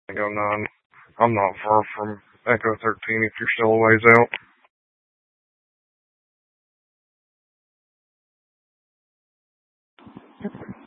Echo 9. I'm not far from Echo 13 if you're still a ways out.